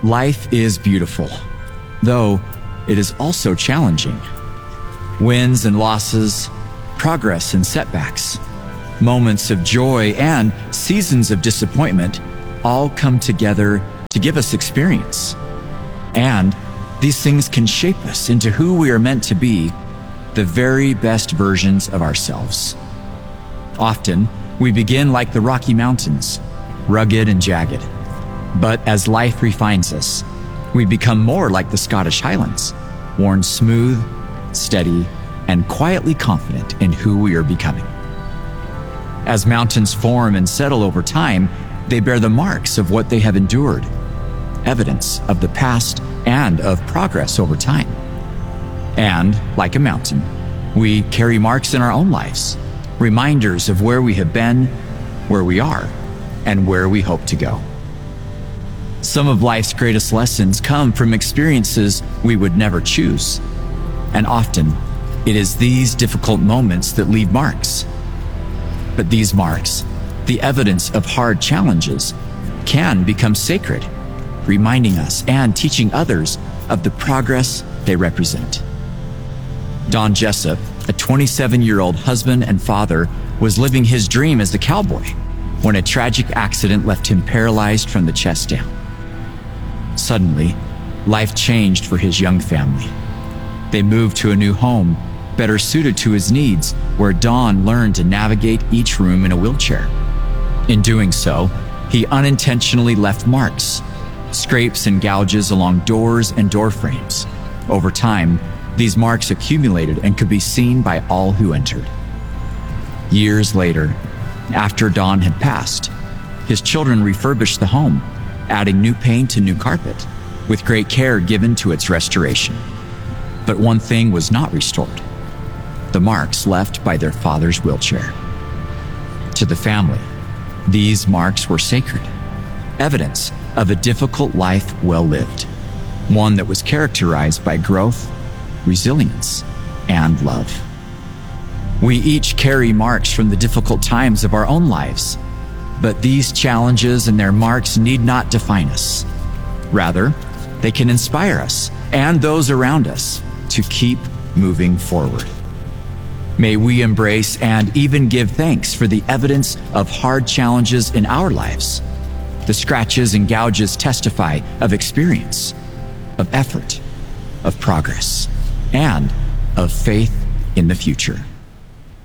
Life is beautiful, though it is also challenging. Wins and losses, progress and setbacks, moments of joy and seasons of disappointment all come together to give us experience. And these things can shape us into who we are meant to be, the very best versions of ourselves. Often, we begin like the Rocky Mountains, rugged and jagged. But as life refines us, we become more like the Scottish Highlands, worn smooth, steady, and quietly confident in who we are becoming. As mountains form and settle over time, they bear the marks of what they have endured, evidence of the past and of progress over time. And, like a mountain, we carry marks in our own lives, reminders of where we have been, where we are, and where we hope to go. Some of life's greatest lessons come from experiences we would never choose. And often, it is these difficult moments that leave marks. But these marks, the evidence of hard challenges, can become sacred, reminding us and teaching others of the progress they represent. Don Jessup, a 27-year-old husband and father, was living his dream as a cowboy when a tragic accident left him paralyzed from the chest down. Suddenly, life changed for his young family. They moved to a new home, better suited to his needs, where Don learned to navigate each room in a wheelchair. In doing so, he unintentionally left marks, scrapes and gouges along doors and door frames. Over time, these marks accumulated and could be seen by all who entered. Years later, after Don had passed, his children refurbished the home, adding new paint and new carpet, with great care given to its restoration. But one thing was not restored: the marks left by their father's wheelchair. To the family, these marks were sacred, evidence of a difficult life well lived, one that was characterized by growth, resilience, and love. We each carry marks from the difficult times of our own lives, but these challenges and their marks need not define us. Rather, they can inspire us and those around us to keep moving forward. May we embrace and even give thanks for the evidence of hard challenges in our lives. The scratches and gouges testify of experience, of effort, of progress, and of faith in the future.